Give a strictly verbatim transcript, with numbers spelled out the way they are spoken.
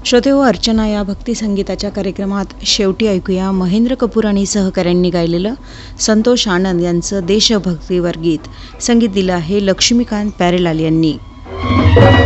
श्रोते हो, अर्चना या भक्ती संगीताच्या कार्यक्रमात शेवटी ऐकूया महेंद्र कपूर आणि सहकाऱ्यांनी गायलेलं संतोष आनंद यांचं देशभक्तीवर गीत. संगीत दिलं आहे लक्ष्मीकांत प्यारेलाल यांनी.